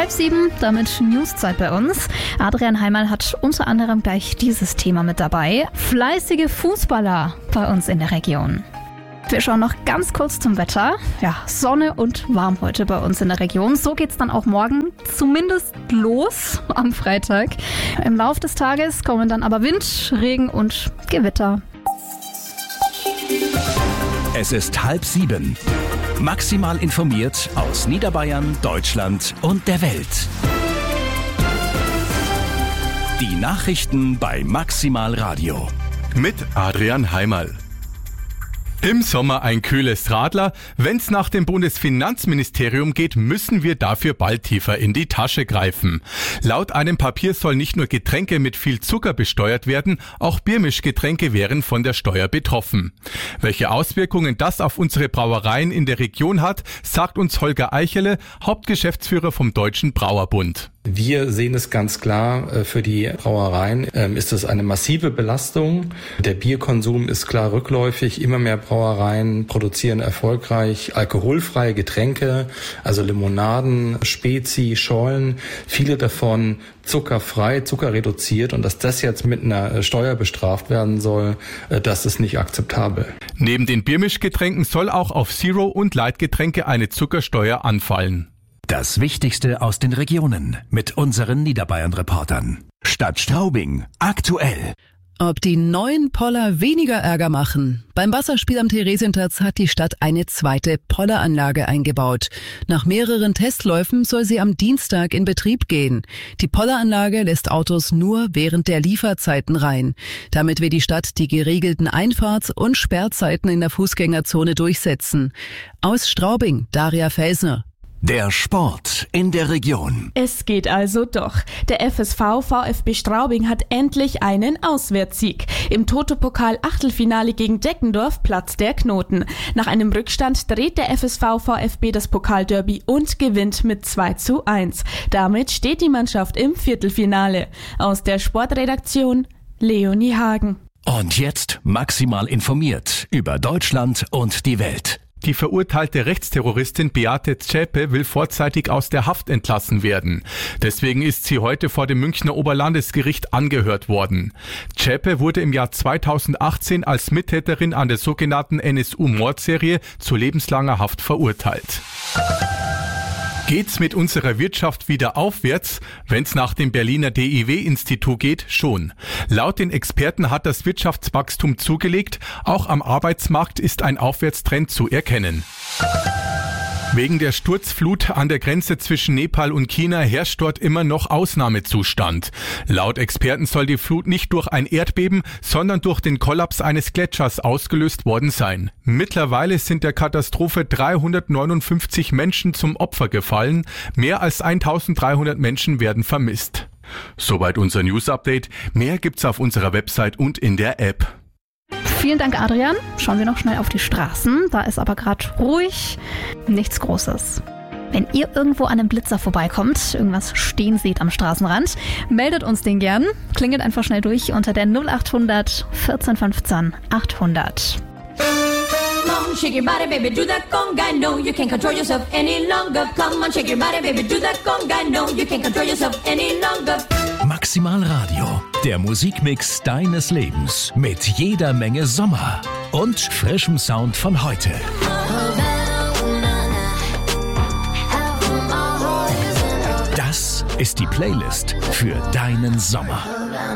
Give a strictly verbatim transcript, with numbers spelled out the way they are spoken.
Halb sieben, damit Newszeit bei uns. Adrian Heimal hat unter anderem gleich dieses Thema mit dabei. Fleißige Fußballer bei uns in der Region. Wir schauen noch ganz kurz zum Wetter. Ja, Sonne und warm heute bei uns in der Region. So geht's dann auch morgen zumindest los am Freitag. Im Lauf des Tages kommen dann aber Wind, Regen und Gewitter. Es ist halb sieben. Maximal informiert aus Niederbayern, Deutschland und der Welt. Die Nachrichten bei Maximal Radio. Mit Adrian Heimal. Im Sommer ein kühles Radler. Wenn's nach dem Bundesfinanzministerium geht, müssen wir dafür bald tiefer in die Tasche greifen. Laut einem Papier soll nicht nur Getränke mit viel Zucker besteuert werden, auch Biermischgetränke wären von der Steuer betroffen. Welche Auswirkungen das auf unsere Brauereien in der Region hat, sagt uns Holger Eichele, Hauptgeschäftsführer vom Deutschen Brauerbund. Wir sehen es ganz klar, für die Brauereien ist es eine massive Belastung. Der Bierkonsum ist klar rückläufig. Immer mehr Brauereien produzieren erfolgreich alkoholfreie Getränke, also Limonaden, Spezi, Schollen. Viele davon zuckerfrei, zuckerreduziert. Und dass das jetzt mit einer Steuer bestraft werden soll, das ist nicht akzeptabel. Neben den Biermischgetränken soll auch auf Zero- und Light-Getränke eine Zuckersteuer anfallen. Das Wichtigste aus den Regionen mit unseren Niederbayern-Reportern. Stadt Straubing, aktuell. Ob die neuen Poller weniger Ärger machen? Beim Wasserspiel am Theresienplatz hat die Stadt eine zweite Polleranlage eingebaut. Nach mehreren Testläufen soll sie am Dienstag in Betrieb gehen. Die Polleranlage lässt Autos nur während der Lieferzeiten rein. Damit will die Stadt die geregelten Einfahrts- und Sperrzeiten in der Fußgängerzone durchsetzen. Aus Straubing, Daria Felsner. Der Sport in der Region. Es geht also doch. Der F S V VfB Straubing hat endlich einen Auswärtssieg. Im Toto-Pokal Achtelfinale gegen Deckendorf platzt der Knoten. Nach einem Rückstand dreht der F S V VfB das Pokalderby und gewinnt mit zwei zu eins. Damit steht die Mannschaft im Viertelfinale. Aus der Sportredaktion Leonie Hagen. Und jetzt maximal informiert über Deutschland und die Welt. Die verurteilte Rechtsterroristin Beate Zschäpe will vorzeitig aus der Haft entlassen werden. Deswegen ist sie heute vor dem Münchner Oberlandesgericht angehört worden. Zschäpe wurde im Jahr zweitausendachtzehn als Mittäterin an der sogenannten N S U-Mordserie zu lebenslanger Haft verurteilt. Geht's mit unserer Wirtschaft wieder aufwärts? Wenn's nach dem Berliner D I W-Institut geht, schon. Laut den Experten hat das Wirtschaftswachstum zugelegt. Auch am Arbeitsmarkt ist ein Aufwärtstrend zu erkennen. Wegen der Sturzflut an der Grenze zwischen Nepal und China herrscht dort immer noch Ausnahmezustand. Laut Experten soll die Flut nicht durch ein Erdbeben, sondern durch den Kollaps eines Gletschers ausgelöst worden sein. Mittlerweile sind der Katastrophe dreihundertneunundfünfzig Menschen zum Opfer gefallen. Mehr als eintausenddreihundert Menschen werden vermisst. Soweit unser News-Update. Mehr gibt's auf unserer Website und in der App. Vielen Dank, Adrian. Schauen wir noch schnell auf die Straßen. Da ist aber gerade ruhig. Nichts Großes. Wenn ihr irgendwo an einem Blitzer vorbeikommt, irgendwas stehen seht am Straßenrand, meldet uns den gern. Klingelt einfach schnell durch unter der null achthundert vierzehn fünfzehn achthundert. Come on, shake your body, baby, do that conga. No, you can't control yourself any longer. Come on, shake your body, baby, do that conga. No, you can't control yourself any longer. Maximal Radio, der Musikmix deines Lebens mit jeder Menge Sommer und frischem Sound von heute. Das ist die Playlist für deinen Sommer.